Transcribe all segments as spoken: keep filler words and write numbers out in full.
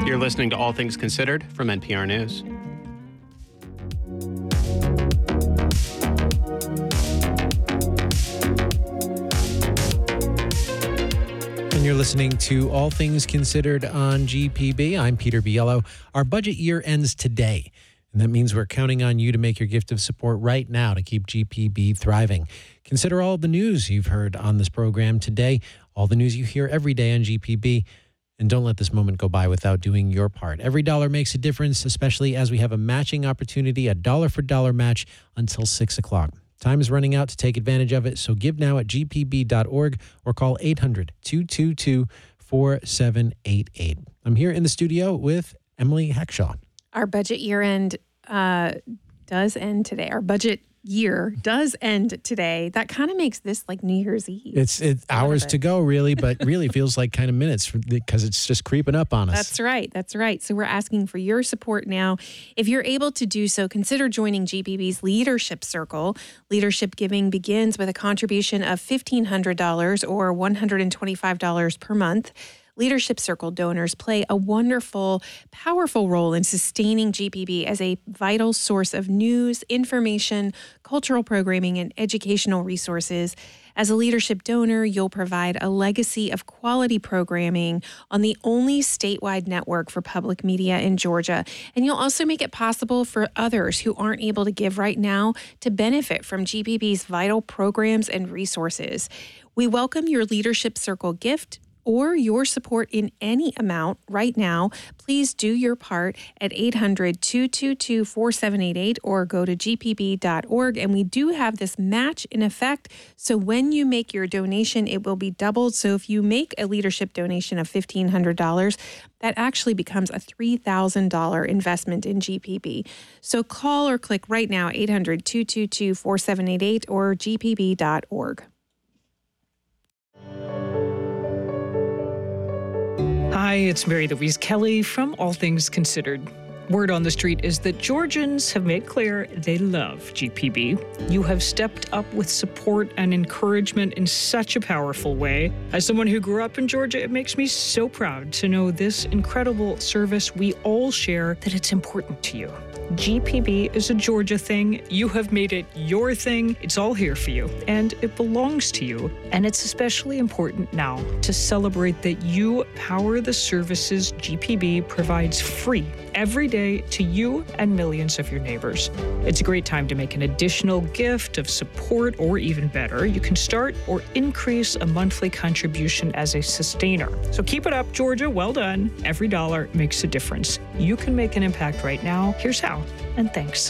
You're listening to All Things Considered from N P R News. And you're listening to All Things Considered on G P B. I'm Peter Biello. Our budget year ends today, and that means we're counting on you to make your gift of support right now to keep G P B thriving. Consider all the news you've heard on this program today, all the news you hear every day on G P B, and don't let this moment go by without doing your part. Every dollar makes a difference, especially as we have a matching opportunity, a dollar-for-dollar match until six o'clock. Time is running out to take advantage of it, so give now at g p b dot org or call eight hundred, two two two, four seven eight eight. I'm here in the studio with Emily Hackshaw. Our budget year end uh, does end today. Our budget year does end today. That kind of makes this like New Year's Eve. It's it's hours it. to go, really, but really feels like kind of minutes because it's just creeping up on us. That's right. That's right. So we're asking for your support now. If you're able to do so, consider joining G P B's Leadership Circle. Leadership giving begins with a contribution of fifteen hundred dollars or one hundred twenty-five dollars per month. Leadership Circle donors play a wonderful, powerful role in sustaining G P B as a vital source of news, information, cultural programming, and educational resources. As a leadership donor, you'll provide a legacy of quality programming on the only statewide network for public media in Georgia. And you'll also make it possible for others who aren't able to give right now to benefit from G P B's vital programs and resources. We welcome your Leadership Circle gift or your support in any amount right now. Please do your part at eight hundred, two two two, four seven eight eight or go to g p b dot org. And we do have this match in effect. So when you make your donation, it will be doubled. So if you make a leadership donation of fifteen hundred dollars, that actually becomes a three thousand dollars investment in G P B. So call or click right now, eight hundred, two two two, four seven eight eight or g p b dot org. Hi, it's Mary Louise Kelly from All Things Considered. Word on the street is that Georgians have made clear they love G P B. You have stepped up with support and encouragement in such a powerful way. As someone who grew up in Georgia, it makes me so proud to know this incredible service we all share, that it's important to you. G P B is a Georgia thing. You have made it your thing. It's all here for you, and it belongs to you. And it's especially important now to celebrate that you power the services G P B provides free every day to you and millions of your neighbors. It's a great time to make an additional gift of support, or even better, you can start or increase a monthly contribution as a sustainer. So keep it up, Georgia. Well done. Every dollar makes a difference. You can make an impact right now. Here's how. And thanks.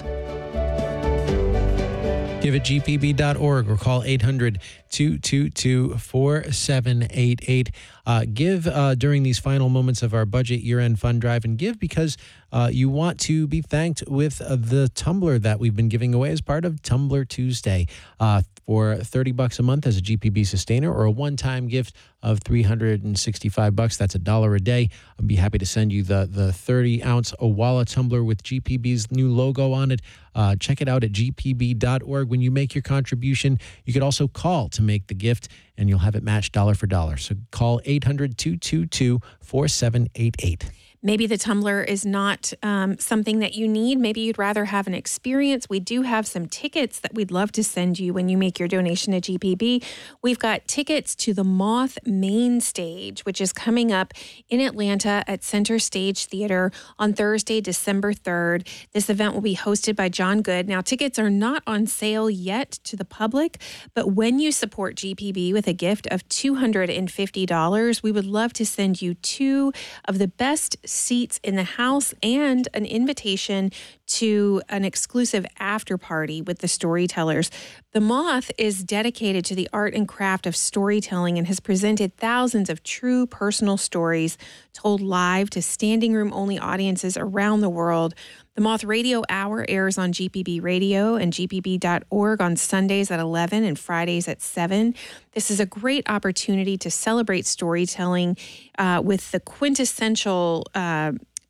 Give at g p b dot org or call eight hundred, two two two, four seven eight eight. Uh, give uh, during these final moments of our budget year-end fund drive, and give because uh, you want to be thanked with uh, the tumbler that we've been giving away as part of Tumbler Tuesday uh, for thirty bucks a month as a G P B sustainer, or a one-time gift of three hundred sixty-five bucks. That's a dollar a day. I'd be happy to send you the the thirty-ounce Owala tumbler with G P B's new logo on it. Uh, check it out at g p b dot org. When you make your contribution, you could also call to make the gift, and you'll have it matched dollar for dollar. So call eight hundred, two two two, four seven eight eight. Maybe the tumbler is not um, something that you need. Maybe you'd rather have an experience. We do have some tickets that we'd love to send you when you make your donation to G P B. We've got tickets to the Moth Main Stage, which is coming up in Atlanta at Center Stage Theater on Thursday, December third. This event will be hosted by John Good. Now, tickets are not on sale yet to the public, but when you support G P B with a gift of two hundred fifty dollars, we would love to send you two of the best seats in the house and an invitation to an exclusive after party with the storytellers. The Moth is dedicated to the art and craft of storytelling and has presented thousands of true personal stories told live to standing room only audiences around the world. The Moth Radio Hour airs on G P B Radio and g p b dot org on Sundays at eleven and Fridays at seven. This is a great opportunity to celebrate storytelling uh, with the quintessential uh,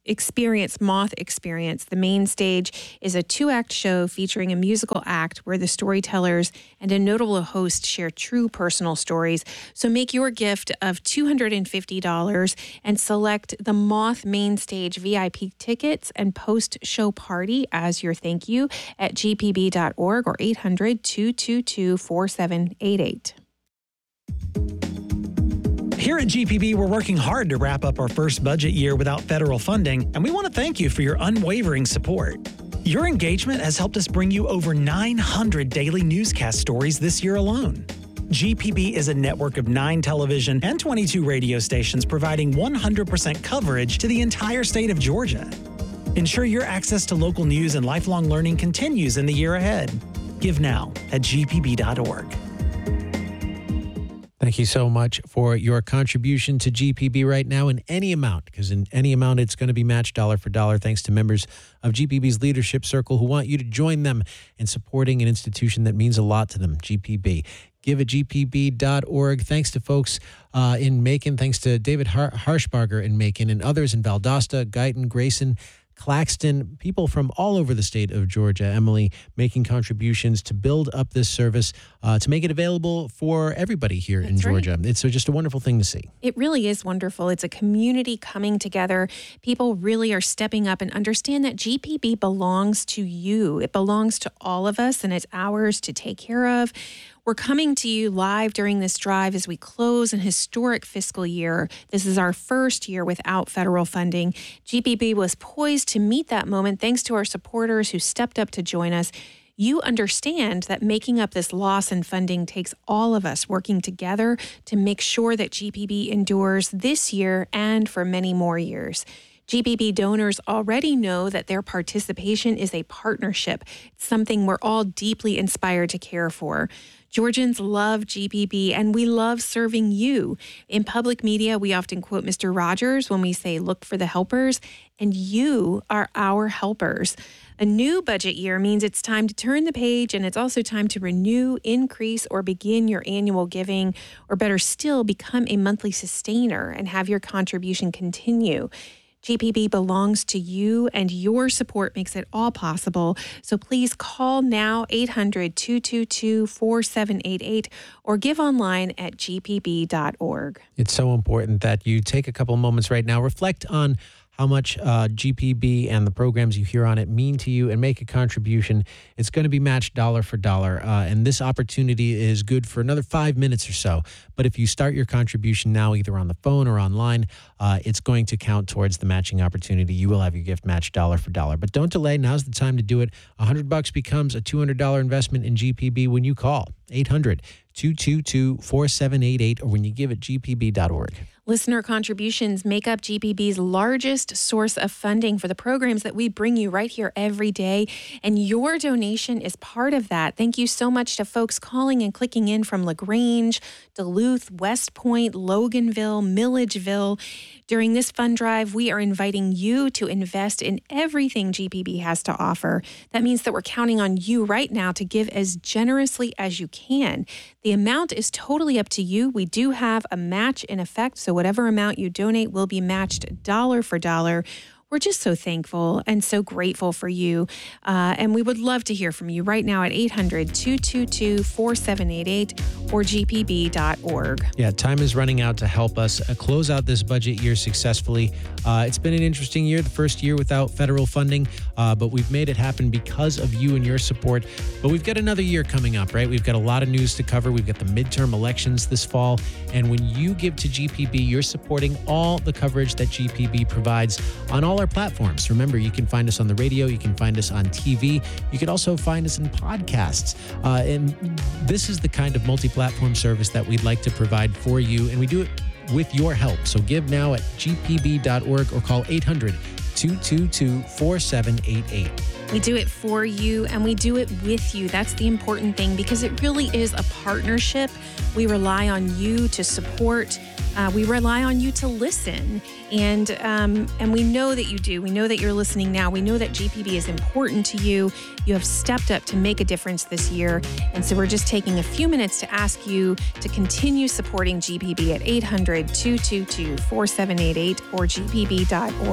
experience, Moth Experience. The main stage is a two-act show featuring a musical act where the storytellers and a notable host share true personal stories. So make your gift of two hundred fifty dollars and select the Moth Main Stage V I P tickets and post-show party as your thank you at g p b dot org or eight hundred, two two two, four seven eight eight. Here at G P B, we're working hard to wrap up our first budget year without federal funding, and we want to thank you for your unwavering support. Your engagement has helped us bring you over nine hundred daily newscast stories this year alone. G P B is a network of nine television and twenty-two radio stations providing one hundred percent coverage to the entire state of Georgia. Ensure your access to local news and lifelong learning continues in the year ahead. Give now at g p b dot org. Thank you so much for your contribution to G P B right now in any amount, because in any amount it's going to be matched dollar for dollar thanks to members of G P B's Leadership Circle who want you to join them in supporting an institution that means a lot to them, G P B. Give at g p b dot org. Thanks to folks uh, in Macon. Thanks to David Har- Harshbarger in Macon and others in Valdosta, Guyton, Grayson, Claxton, people from all over the state of Georgia, Emily, making contributions to build up this service, uh, to make it available for everybody here That's in Georgia. Right. It's just a wonderful thing to see. It really is wonderful. It's a community coming together. People really are stepping up and understand that G P B belongs to you. It belongs to all of us, and it's ours to take care of. We're coming to you live during this drive as we close an historic fiscal year. This is our first year without federal funding. G P B was poised to meet that moment thanks to our supporters who stepped up to join us. You understand that making up this loss in funding takes all of us working together to make sure that G P B endures this year and for many more years. G P B donors already know that their participation is a partnership. It's something we're all deeply inspired to care for. Georgians love G P B, and we love serving you. In public media, we often quote Mister Rogers when we say, look for the helpers, and you are our helpers. A new budget year means it's time to turn the page, and it's also time to renew, increase, or begin your annual giving, or better still, become a monthly sustainer and have your contribution continue. G P B belongs to you, and your support makes it all possible. So please call now, eight hundred, two two two, four seven eight eight, or give online at g p b dot org. It's so important that you take a couple moments right now, reflect on how much uh, G P B and the programs you hear on it mean to you, and make a contribution. It's going to be matched dollar for dollar, uh, and this opportunity is good for another five minutes or so. But if you start your contribution now, either on the phone or online, uh, it's going to count towards the matching opportunity. You will have your gift matched dollar for dollar. But don't delay. Now's the time to do it. one hundred bucks becomes a two hundred dollars investment in G P B when you call eight hundred, two two two, four seven eight eight, or when you give at g p b dot org. Listener contributions make up G P B's largest source of funding for the programs that we bring you right here every day, and your donation is part of that. Thank you so much to folks calling and clicking in from LaGrange, Duluth, West Point, Loganville, Milledgeville. During this fund drive, we are inviting you to invest in everything G P B has to offer. That means that we're counting on you right now to give as generously as you can. The amount is totally up to you. We do have a match in effect, so whatever amount you donate will be matched dollar for dollar. We're just so thankful and so grateful for you. Uh, and we would love to hear from you right now at eight hundred, two two two, four seven eight eight or g p b dot org. Yeah, time is running out to help us uh, close out this budget year successfully. Uh, it's been an interesting year, the first year without federal funding, uh, but we've made it happen because of you and your support. But we've got another year coming up, right? We've got a lot of news to cover. We've got the midterm elections this fall. And when you give to G P B, you're supporting all the coverage that G P B provides on all our platforms. Remember, you can find us on the radio, you can find us on T V, you can also find us in podcasts. Uh, and this is the kind of multi-platform service that we'd like to provide for you, and we do it with your help. So give now at g p b dot org or call eight hundred, two two two, four seven eight eight. We do it for you, and we do it with you. That's the important thing, because it really is a partnership. We rely on you to support. Uh, we rely on you to listen, and um, and we know that you do. We know that you're listening now. We know that G P B is important to you. You have stepped up to make a difference this year, and so we're just taking a few minutes to ask you to continue supporting G P B at eight hundred, two two two, four seven eight eight or g p b dot org.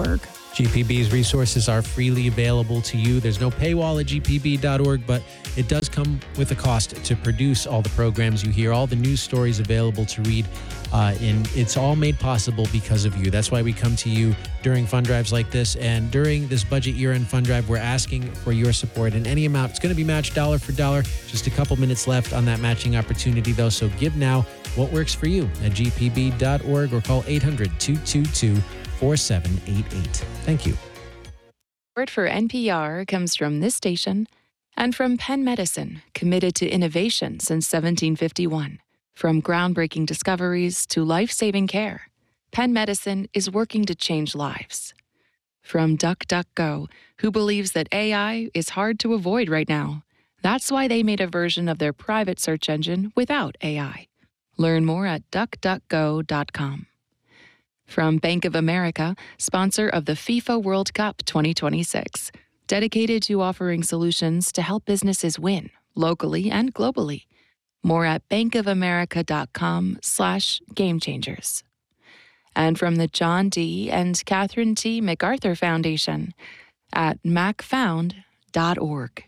G P B's resources are freely available to you. There's no paywall at G P B dot org, but it does come with a cost to produce all the programs you hear, all the news stories available to read, uh, and it's all made possible because of you. That's why we come to you during fund drives like this, and during this budget year-end fund drive, we're asking for your support in any amount. It's going to be matched dollar for dollar. Just a couple minutes left on that matching opportunity, though, so give now what works for you at G P B dot org or call eight hundred, two two two, four seven eight eight. Thank you. Support for N P R comes from this station and from Penn Medicine, committed to innovation since seventeen fifty-one. From groundbreaking discoveries to life-saving care, Penn Medicine is working to change lives. From DuckDuckGo, who believes that A I is hard to avoid right now. That's why they made a version of their private search engine without A I. Learn more at duck duck go dot com. From Bank of America, sponsor of the FIFA World Cup twenty twenty-six, dedicated to offering solutions to help businesses win, locally and globally. More at bankofamerica.com slash game changers. And from the John D. and Catherine T. MacArthur Foundation at mac found dot org.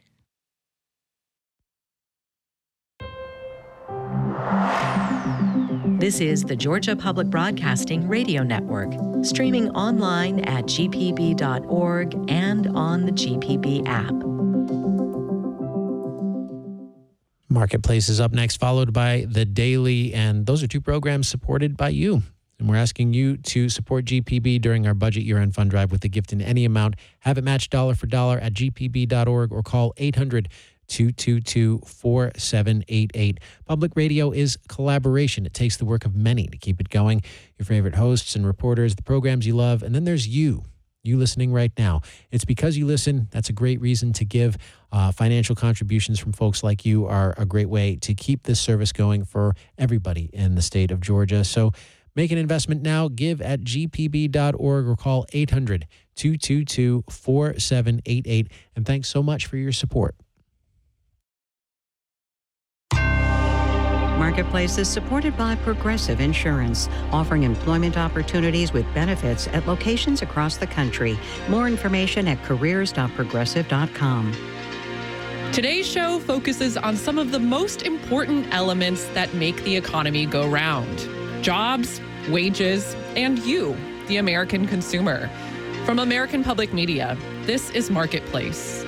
This is the Georgia Public Broadcasting Radio Network, streaming online at G P B dot org and on the G P B app. Marketplace is up next, followed by The Daily, and those are two programs supported by you. And we're asking you to support G P B during our budget year-end fund drive with a gift in any amount. Have it matched dollar for dollar at G P B dot org or call eight hundred, two two two, four seven eight eight. Public radio is collaboration. It takes the work of many to keep it going. Your favorite hosts and reporters, the programs you love, and then there's you. You listening right now. It's because you listen. That's a great reason to give. Uh, financial contributions from folks like you are a great way to keep this service going for everybody in the state of Georgia. So make an investment now. Give at G P B dot org or call eight hundred, two two two, four seven eight eight. And thanks so much for your support. Marketplace is supported by Progressive Insurance, offering employment opportunities with benefits at locations across the country. More information at careers dot progressive dot com. Today's show focuses on some of the most important elements that make the economy go round: jobs, wages, and you, the American consumer. From American Public Media, this is Marketplace.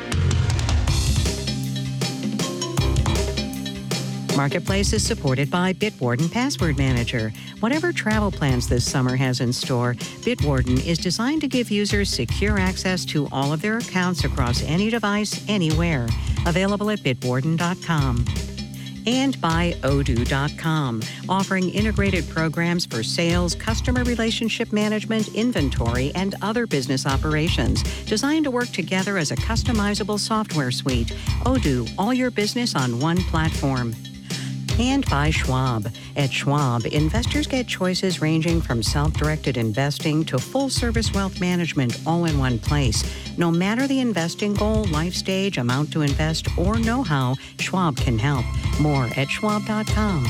Marketplace is supported by Bitwarden Password Manager. Whatever travel plans this summer has in store, Bitwarden is designed to give users secure access to all of their accounts across any device, anywhere. Available at bitwarden dot com. And by odoo dot com, offering integrated programs for sales, customer relationship management, inventory, and other business operations, designed to work together as a customizable software suite. Odoo, all your business on one platform. And by Schwab. At Schwab, investors get choices ranging from self-directed investing to full-service wealth management all in one place. No matter the investing goal, life stage, amount to invest, or know-how, Schwab can help. More at schwab dot com.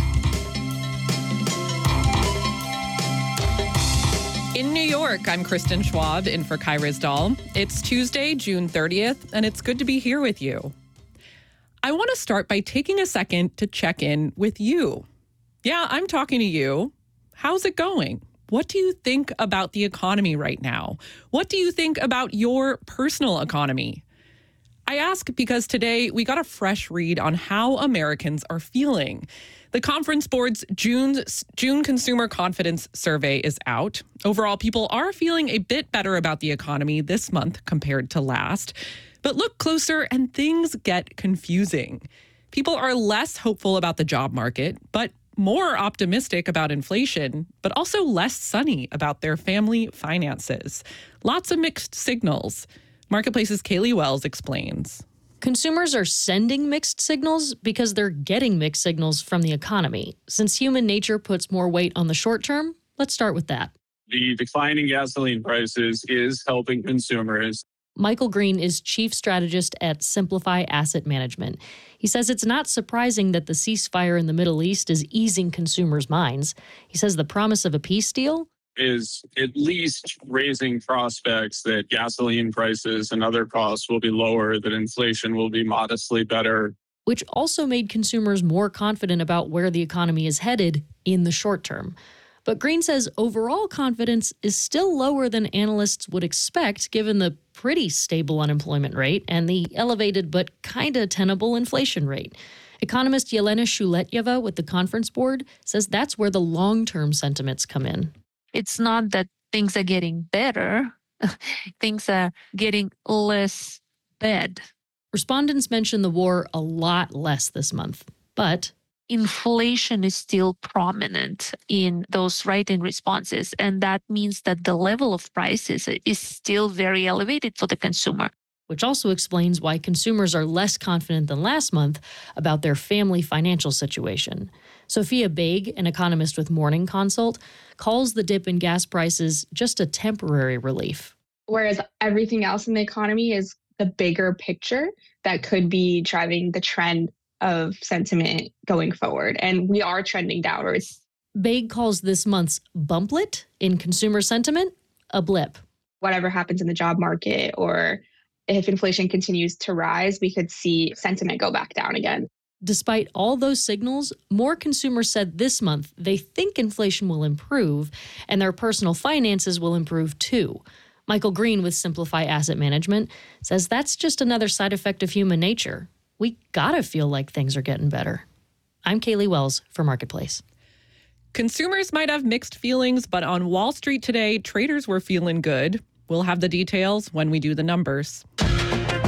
In New York, I'm Kristen Schwab, in for Kai Rizdal. It's Tuesday, June thirtieth, and it's good to be here with you. I want to start by taking a second to check in with you. Yeah, I'm talking to you. How's it going? What do you think about the economy right now? What do you think about your personal economy? I ask because today we got a fresh read on how Americans are feeling. The Conference Board's June, June Consumer Confidence Survey is out. Overall, people are feeling a bit better about the economy this month compared to last. But look closer and things get confusing. People are less hopeful about the job market, but more optimistic about inflation, but also less sunny about their family finances. Lots of mixed signals. Marketplace's Kaylee Wells explains. Consumers are sending mixed signals because they're getting mixed signals from the economy. Since human nature puts more weight on the short term, let's start with that. The declining gasoline prices is helping consumers. Michael Green is chief strategist at Simplify Asset Management. He says it's not surprising that the ceasefire in the Middle East is easing consumers' minds. He says the promise of a peace deal is at least raising prospects that gasoline prices and other costs will be lower, that inflation will be modestly better. Which also made consumers more confident about where the economy is headed in the short term. But Green says overall confidence is still lower than analysts would expect given the pretty stable unemployment rate and the elevated but kinda tenable inflation rate. Economist Yelena Shuletyeva with the Conference Board says that's where the long-term sentiments come in. It's not that things are getting better. Things are getting less bad. Respondents mention the war a lot less this month, but inflation is still prominent in those write-in responses, and that means that the level of prices is still very elevated for the consumer. Which also explains why consumers are less confident than last month about their family financial situation. Sophia Baig, an economist with Morning Consult, calls the dip in gas prices just a temporary relief. Whereas everything else in the economy is the bigger picture that could be driving the trend of sentiment going forward. And we are trending downwards. Baig calls this month's bumplet in consumer sentiment a blip. Whatever happens in the job market, or if inflation continues to rise, we could see sentiment go back down again. Despite all those signals, more consumers said this month they think inflation will improve and their personal finances will improve too. Michael Green with Simplify Asset Management says that's just another side effect of human nature. We gotta feel like things are getting better. I'm Kaylee Wells for Marketplace. Consumers might have mixed feelings, but on Wall Street today, traders were feeling good. We'll have the details when we do the numbers.